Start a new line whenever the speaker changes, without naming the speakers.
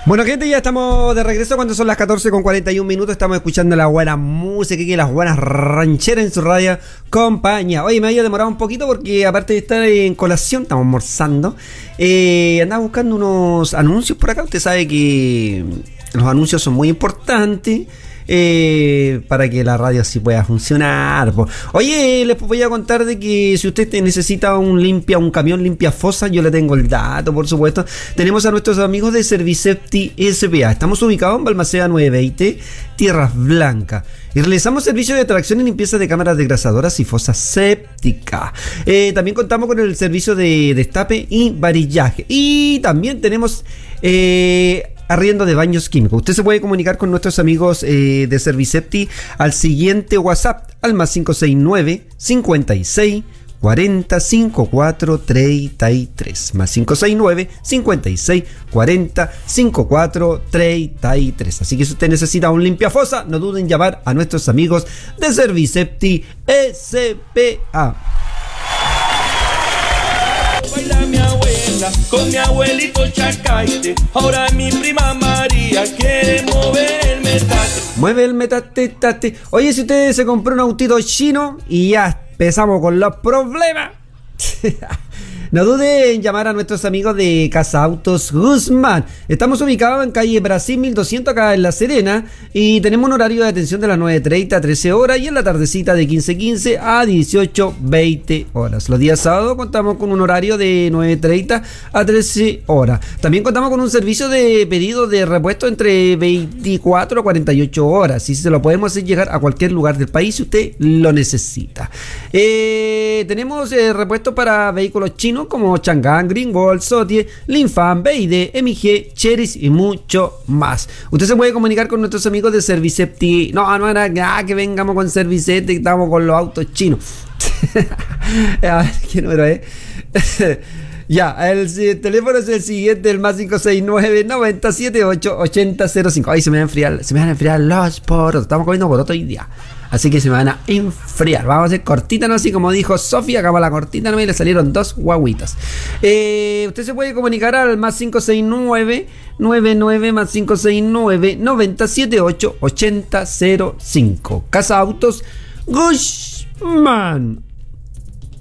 Bueno, gente, ya estamos de regreso cuando son las 14:41. Estamos escuchando la buena música y las buenas rancheras en su radio compañía. Oye, me había demorado un poquito porque aparte de estar en colación, estamos almorzando. Andaba buscando unos anuncios por acá. Usted sabe que los anuncios son muy importantes. Para que la radio así pueda funcionar. Oye, les voy a contar de que si usted necesita un camión limpia fosa, yo le tengo el dato, por supuesto. Tenemos a nuestros amigos de Servicepti S.p.A. Estamos ubicados en Balmaceda 920, Tierras Blancas, y realizamos servicios de tracción y limpieza de cámaras degrasadoras y fosas sépticas. También contamos con el servicio de destape y varillaje. Y también tenemos arriendo de baños químicos. Usted se puede comunicar con nuestros amigos de Servicepti al siguiente WhatsApp, al más 569 56 40 54 33, más 569 56 40 54 33. Así que si usted necesita un limpiafosa, no duden en llamar a nuestros amigos de Servicepti S.p.A.
Baila mi abuela con mi abuelito Chacaite. Ahora mi prima María quiere mover el metate.
Mueve el metate, tate. Oye, si usted se compró un autito chino y ya empezamos con los problemas. No dude en llamar a nuestros amigos de Casa Autos Guzmán. Estamos ubicados en calle Brasil 1200 acá en La Serena y tenemos un horario de atención de las 9:30 a 13 horas y en la tardecita de 15:15 a 18:20 horas. Los días sábados contamos con un horario de 9:30 a 13 horas. También contamos con un servicio de pedido de repuesto entre 24 a 48 horas y se lo podemos hacer llegar a cualquier lugar del país si usted lo necesita. Tenemos repuestos para vehículos chinos como Chang'an, Greenwald, Sotie, Linfan, BYD, MG, Cheris y mucho más. Usted se puede comunicar con nuestros amigos de Servicepti. No era nada que vengamos con Servicepti, estamos con los autos chinos. A ver, ¿qué número es? Ya, el teléfono es el siguiente, el más 569 978 8005. Ay, se me van a enfriar los porotos. Estamos comiendo porotos hoy día, así que se me van a enfriar. Vamos a hacer cortita, ¿no? Así como dijo Sofía, acaba la cortita, ¿no? Y le salieron 2 guaguitas. Usted se puede comunicar al más 569 99 más 569 978 8005. Casa Autos Guzmán.